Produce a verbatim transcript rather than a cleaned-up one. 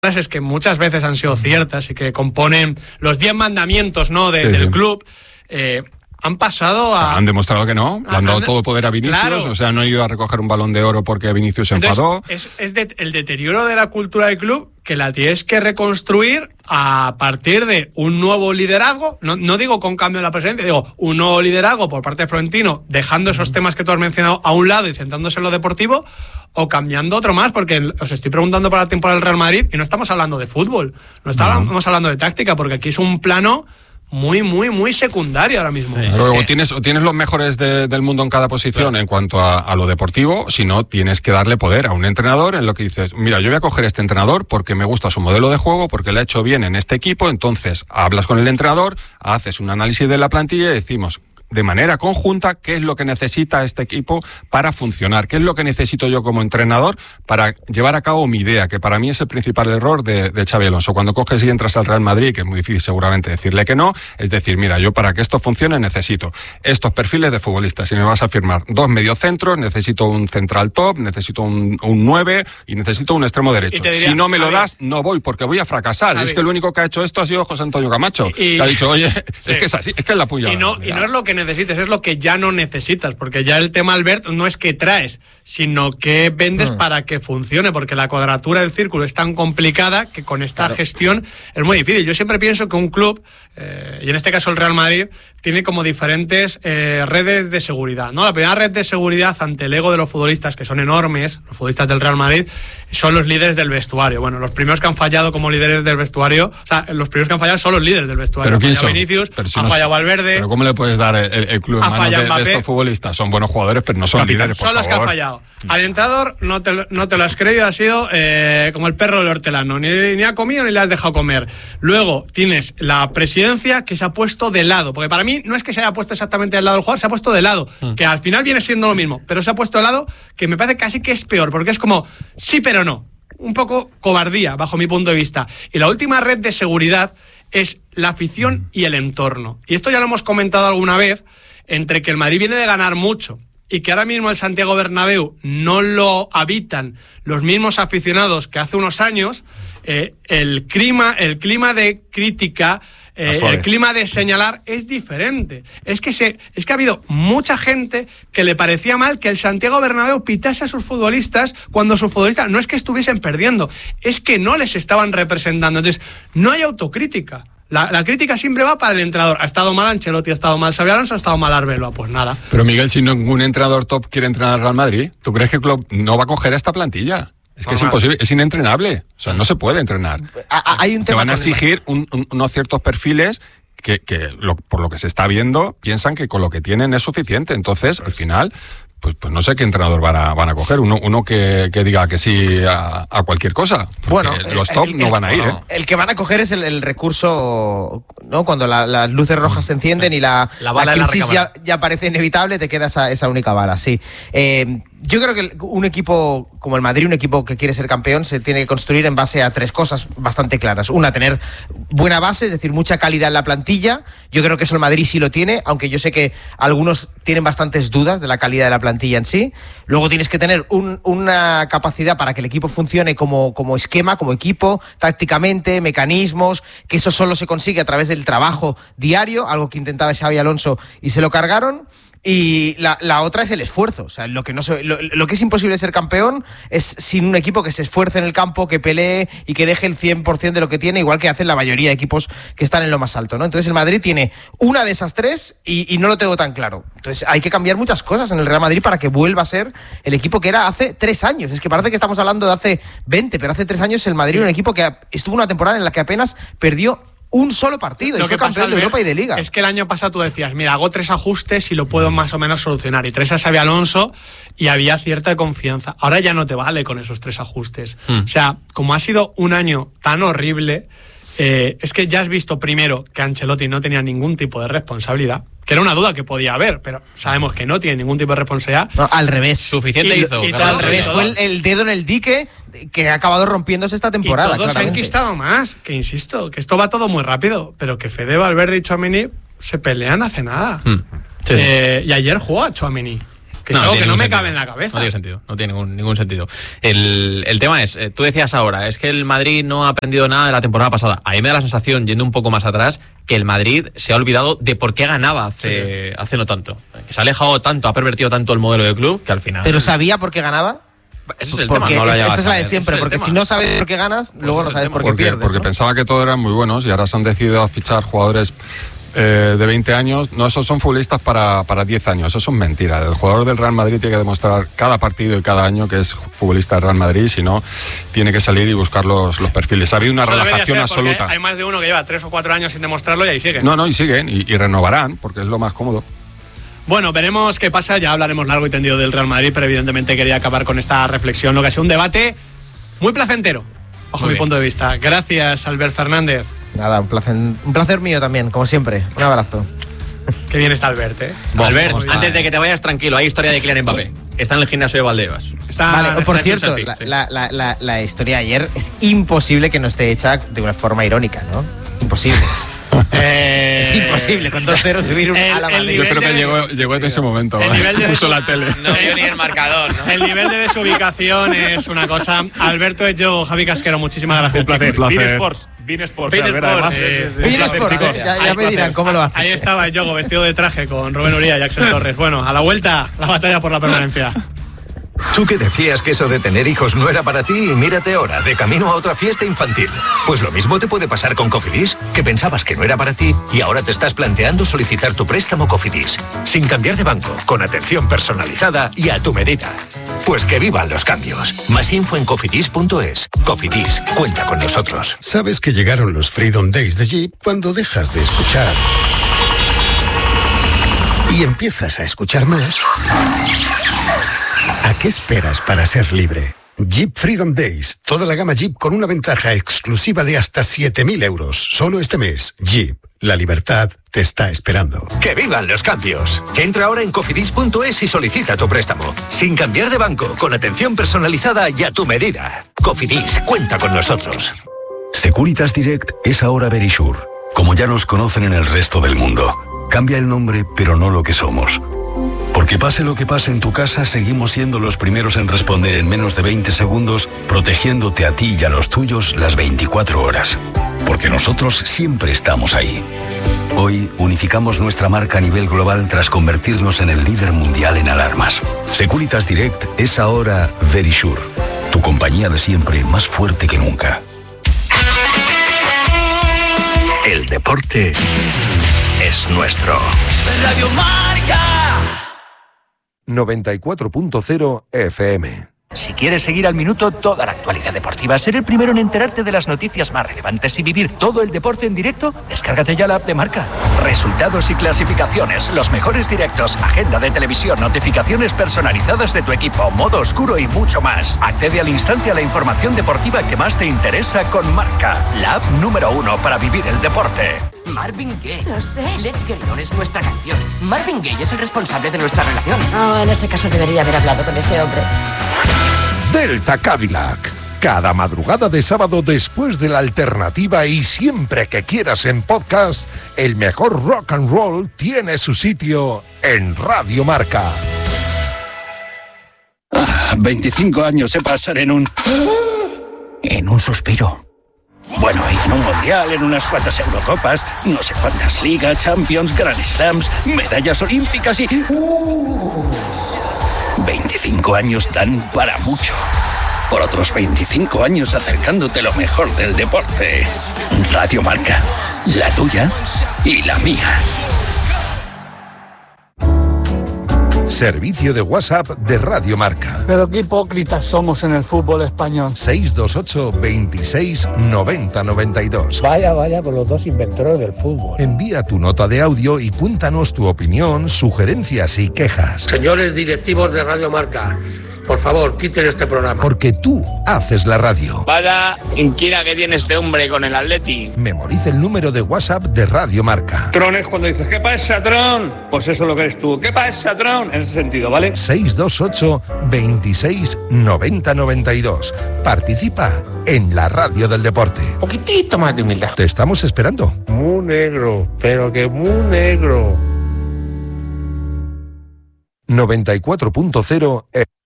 frases que muchas veces han sido ciertas y que componen los diez mandamientos, ¿no?, de, sí, del sí. club, eh, han pasado a... Han demostrado que no, le han dado han, todo poder a Vinicius, claro. o sea, no han ido a recoger un balón de oro porque Vinicius se enfadó. Entonces, es, es de, el deterioro de la cultura del club que la tienes que reconstruir a partir de un nuevo liderazgo, no, no digo con cambio en la presidencia, digo un nuevo liderazgo por parte de Florentino, dejando esos temas que tú has mencionado a un lado y centrándose en lo deportivo, o cambiando otro más, porque os estoy preguntando para la temporada del Real Madrid y no estamos hablando de fútbol, no estamos no. hablando de táctica, porque aquí es un plano muy, muy, muy secundario ahora mismo. Sí. O, o, tienes, o tienes los mejores de, del mundo en cada posición, claro, en cuanto a, a lo deportivo, si no, tienes que darle poder a un entrenador en lo que dices, mira, yo voy a coger este entrenador porque me gusta su modelo de juego, porque le ha hecho bien en este equipo, entonces hablas con el entrenador, haces un análisis de la plantilla y decimos, de manera conjunta, qué es lo que necesita este equipo para funcionar, qué es lo que necesito yo como entrenador para llevar a cabo mi idea, que para mí es el principal error de, de Xabi Alonso. Cuando coges y entras al Real Madrid, que es muy difícil seguramente decirle que no, es decir, mira, yo para que esto funcione necesito estos perfiles de futbolistas. Si me vas a firmar dos mediocentros, necesito un central top, necesito un, un nueve y necesito un extremo derecho. Diría, si no me lo Javi, das, no voy, porque voy a fracasar. Javi. Es que el único que ha hecho esto ha sido José Antonio Camacho, y, que ha dicho, oye, sí. es que es así, es que es la puya. Y no, y no es lo que necesites, es lo que ya no necesitas, porque ya el tema, Albert, no es que traes, sino que vendes hmm. para que funcione, porque la cuadratura del círculo es tan complicada que con esta claro. gestión es muy difícil. Yo siempre pienso que un club, eh, y en este caso el Real Madrid, tiene como diferentes eh, redes de seguridad, ¿no? La primera red de seguridad ante el ego de los futbolistas, que son enormes, los futbolistas del Real Madrid, son los líderes del vestuario. Bueno, los primeros que han fallado como líderes del vestuario, o sea, los primeros que han fallado son los líderes del vestuario. ¿Pero quién son? Vinicius, pero si ha no fallado Valverde. ¿Pero cómo le puedes dar el, el club en manos de, de estos futbolistas? Son buenos jugadores, pero no son Capitán, líderes, por son favor. Los que han fallado. Al entrenador no te, no te lo has creído, ha sido eh, como el perro del hortelano, ni, ni ha comido ni le has dejado comer. Luego tienes la presidencia, que se ha puesto de lado, porque para mí no es que se haya puesto exactamente al lado del jugador, se ha puesto de lado, mm. que al final viene siendo lo mismo, pero se ha puesto de lado, que me parece casi que es peor, porque es como sí pero no, un poco cobardía bajo mi punto de vista. Y la última red de seguridad es la afición y el entorno, y esto ya lo hemos comentado alguna vez, entre que el Madrid viene de ganar mucho y que ahora mismo el Santiago Bernabéu no lo habitan los mismos aficionados que hace unos años, eh, el clima, el clima de crítica, eh, el clima de señalar es diferente. Es que se, es que ha habido mucha gente que le parecía mal que el Santiago Bernabéu pitase a sus futbolistas cuando sus futbolistas no es que estuviesen perdiendo, es que no les estaban representando. Entonces, no hay autocrítica. La, la crítica siempre va para el entrenador. Ha estado mal Ancelotti, ha estado mal Xabi Alonso, ha estado mal Arbeloa. Pues nada. Pero Miguel, si ningún entrenador top quiere entrenar al Real Madrid, ¿tú crees que el club no va a coger a esta plantilla? Es que no, es imposible, es inentrenable. O sea, no se puede entrenar. Hay un tema. Te van a exigir un, un, unos ciertos perfiles que, que lo, por lo que se está viendo, piensan que con lo que tienen es suficiente. Entonces, al final, pues, pues no sé qué entrenador van a, van a coger. Uno, uno que, que diga que sí a, a cualquier cosa. Bueno, los top el, el, no van a ir. No. ¿eh? El que van a coger es el, el recurso, ¿no? Cuando la, las luces rojas se encienden y la, la, la crisis la ya, ya parece inevitable, te queda esa, esa única bala, sí. Eh, yo creo que un equipo como el Madrid, un equipo que quiere ser campeón, se tiene que construir en base a tres cosas bastante claras. Una, tener buena base, es decir, mucha calidad en la plantilla. Yo creo que eso el Madrid sí lo tiene, aunque yo sé que algunos tienen bastantes dudas de la calidad de la plantilla en sí. Luego tienes que tener un, una capacidad para que el equipo funcione como, como esquema, como equipo, tácticamente, mecanismos, que eso solo se consigue a través del trabajo diario, algo que intentaba Xabi Alonso y se lo cargaron. Y la, la otra es el esfuerzo. O sea, lo que no se, lo, lo que es imposible ser campeón es sin un equipo que se esfuerce en el campo, que pelee y que deje el cien por ciento de lo que tiene, igual que hacen la mayoría de equipos que están en lo más alto, ¿no? Entonces el Madrid tiene una de esas tres y, y no lo tengo tan claro. Entonces hay que cambiar muchas cosas en el Real Madrid para que vuelva a ser el equipo que era hace tres años. Es que parece que estamos hablando de hace veinte, pero hace tres años el Madrid era un equipo que estuvo una temporada en la que apenas perdió un solo partido y fue campeón de Europa y de Liga. Es que el año pasado tú decías, mira, hago tres ajustes y lo puedo más o menos solucionar. Y tres a Xabi Alonso y había cierta confianza. Ahora ya no te vale con esos tres ajustes. Mm. O sea, como ha sido un año tan horrible, eh, es que ya has visto primero que Ancelotti no tenía ningún tipo de responsabilidad, que era una duda que podía haber, pero sabemos que no tiene ningún tipo de responsabilidad. No, al revés. Suficiente y, hizo. Y todo, al revés. Fue el, el dedo en el dique que ha acabado rompiéndose esta temporada. Y todos han enquistado más, que insisto, que esto va todo muy rápido, pero que Fede, Valverde y Tchouaméni se pelean hace nada. Mm. Sí. Eh, y ayer jugó a Tchouaméni. Que es no, algo no que no me sentido. cabe en la cabeza. No tiene sentido, no tiene ningún, ningún sentido. El, el tema es, tú decías ahora, es que el Madrid no ha aprendido nada de la temporada pasada. A mí me da la sensación, yendo un poco más atrás, que el Madrid se ha olvidado de por qué ganaba hace, sí. hace no tanto. Que se ha alejado tanto, ha pervertido tanto el modelo de club, que al final... ¿Pero sabía por qué ganaba? Ese es el porque tema, no esta es la de siempre, es porque tema. si no sabes por qué ganas, pues luego no sabes por qué porque, pierdes. Porque ¿no? pensaba que todos eran muy buenos y ahora se han decidido a fichar jugadores eh, de veinte años. No, esos son futbolistas para, para diez años, eso son mentiras. El jugador del Real Madrid tiene que demostrar cada partido y cada año que es futbolista del Real Madrid, si no, tiene que salir y buscar los, los perfiles. Ha habido una Eso relajación ser, absoluta. Hay más de uno que lleva tres o cuatro años sin demostrarlo y ahí siguen. No, no, y siguen, y, y renovarán, porque es lo más cómodo. Bueno, veremos qué pasa, ya hablaremos largo y tendido del Real Madrid, pero evidentemente quería acabar con esta reflexión, lo que ha sido un debate muy placentero, bajo mi punto de vista. Gracias, Albert Fernández. Nada, un placer, un placer mío también, como siempre. Un abrazo. Qué bien está Albert, ¿eh? Albert, antes de que te vayas, tranquilo, hay historia de Kylian Mbappé. Está en el gimnasio de Valdebebas. Está, vale, por está cierto, sí, la, sí. la, la, la, la historia de ayer es imposible que no esté hecha de una forma irónica, ¿no? Imposible. Eh, Es imposible con dos ceros subir un el- a la el Madrid. Yo nivel creo que de llegó, desu- llegó en ese momento. El ¿vale? nivel de Puso desu- la tele. No vio ni el marcador, ¿no? El nivel de desubicación es una cosa. Alberto Echo, Javi Casquero, muchísimas gracias. Un placer, chicos. placer. Bein Sports, Bein Sports, Bein Albert, Sports, además. eh, Un Bein placer, Sports, chicos. eh, ya, ya me dirán cómo lo hace. Ahí estaba el Yogo vestido de traje con Rubén Uría y Axel Torres. Bueno, a la vuelta, la batalla por la permanencia. Tú que decías que eso de tener hijos no era para ti, y mírate ahora, de camino a otra fiesta infantil. Pues lo mismo te puede pasar con Cofidis, que pensabas que no era para ti y ahora te estás planteando solicitar tu préstamo Cofidis, sin cambiar de banco, con atención personalizada y a tu medida. Pues que vivan los cambios. Más info en cofidis punto es. Cofidis, cuenta con nosotros. Sabes que llegaron los Freedom Days de Jeep cuando dejas de escuchar y empiezas a escuchar más. ¿A qué esperas para ser libre? Jeep Freedom Days, toda la gama Jeep con una ventaja exclusiva de hasta siete mil euros. Solo este mes, Jeep, la libertad te está esperando. ¡Que vivan los cambios! Entra ahora en cofidis punto es y solicita tu préstamo. Sin cambiar de banco, con atención personalizada y a tu medida. Cofidis, cuenta con nosotros. Securitas Direct es ahora Verisure, como ya nos conocen en el resto del mundo. Cambia el nombre, pero no lo que somos. Porque pase lo que pase en tu casa, seguimos siendo los primeros en responder en menos de veinte segundos, protegiéndote a ti y a los tuyos las veinticuatro horas. Porque nosotros siempre estamos ahí. Hoy unificamos nuestra marca a nivel global tras convertirnos en el líder mundial en alarmas. Securitas Direct es ahora Verisure, tu compañía de siempre más fuerte que nunca. El deporte es nuestro. Radio Marca. noventa y cuatro punto cero F M. Si quieres seguir al minuto toda la actualidad deportiva, ser el primero en enterarte de las noticias más relevantes y vivir todo el deporte en directo, descárgate ya la app de Marca. Resultados y clasificaciones, los mejores directos, agenda de televisión, notificaciones personalizadas de tu equipo, modo oscuro y mucho más. Accede al instante a la información deportiva que más te interesa con Marca, la app número uno para vivir el deporte. Marvin Gaye. Lo sé. Let's Get It On es nuestra canción. Marvin Gaye es el responsable de nuestra relación. Oh, en ese caso debería haber hablado con ese hombre. Delta Cadillac. Cada madrugada de sábado después de la alternativa y siempre que quieras en podcast, el mejor rock and roll tiene su sitio en Radio Marca. Ah, veinticinco años se pasan en un... en un suspiro. Bueno, y en un mundial, en unas cuantas Eurocopas, no sé cuántas ligas, Champions, Grand Slams, medallas olímpicas y... Uh, veinticinco años dan para mucho. Por otros veinticinco años acercándote lo mejor del deporte. Radio Marca, la tuya y la mía. Servicio de WhatsApp de Radio Marca. Pero qué hipócritas somos en el fútbol español. seis dos ocho, veintiséis, noventa, noventa y dos. Vaya, vaya con los dos inventores del fútbol. Envía tu nota de audio y cuéntanos tu opinión, sugerencias y quejas. Señores directivos de Radio Marca, por favor, quiten este programa. Porque tú haces la radio. Vaya inquieta que tiene este hombre con el Atleti. Memoriza el número de WhatsApp de Radio Marca. Tron es cuando dices, ¿qué pasa, Tron? Pues eso es lo que eres tú. ¿Qué pasa, Tron? En ese sentido, ¿vale? seis dos ocho, veintiséis, noventa, noventa y dos. Participa en la radio del deporte. Un poquitito más de humildad. Te estamos esperando. Muy negro, pero que muy negro. noventa y cuatro punto cero